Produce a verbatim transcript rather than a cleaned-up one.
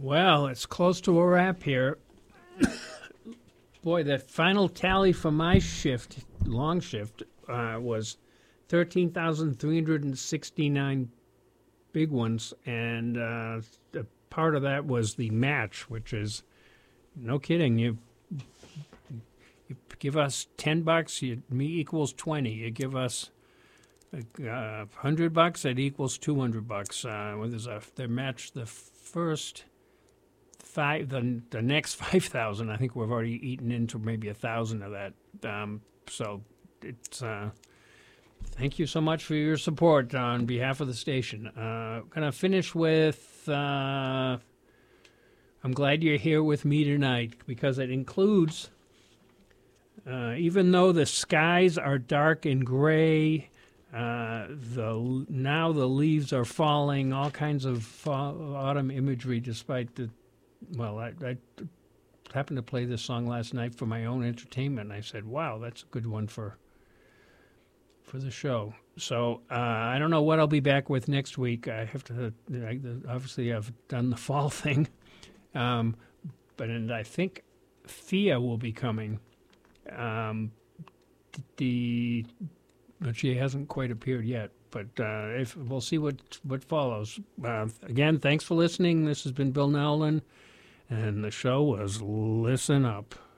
Well, it's close to a wrap here. Boy, the final tally for my shift, long shift, uh, was thirteen thousand three hundred sixty-nine big ones, and uh, a part of that was the match, which is, no kidding, you, you give us ten bucks, you, me equals twenty. You give us uh, one hundred bucks, that equals two hundred bucks. Uh, when there's a, they match the first five, the, the next five thousand, I think we've already eaten into maybe a thousand of that. Um, so it's, uh, thank you so much for your support on behalf of the station. Uh, going to finish with, uh, I'm glad you're here with me tonight, because it includes, uh, even though the skies are dark and gray, uh, the now the leaves are falling, all kinds of fall, autumn imagery, despite the, well, I, I happened to play this song last night for my own entertainment, and I said, wow, that's a good one for for the show. So uh, I don't know what I'll be back with next week. I have to, I, obviously I've done the fall thing, um, but and I think Thea will be coming. Um, the but she hasn't quite appeared yet. But uh, if we'll see what what follows. Uh, again, thanks for listening. This has been Bill Nowlin, and the show was Listen Up.